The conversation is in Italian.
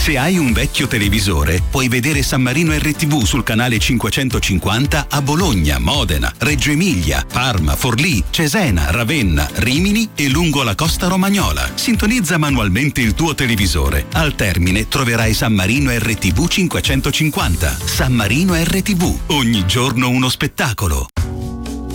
Se hai un vecchio televisore, puoi vedere San Marino RTV sul canale 550 a Bologna, Modena, Reggio Emilia, Parma, Forlì, Cesena, Ravenna, Rimini e lungo la costa romagnola. Sintonizza manualmente il tuo televisore. Al termine troverai San Marino RTV 550. San Marino RTV. Ogni giorno uno spettacolo.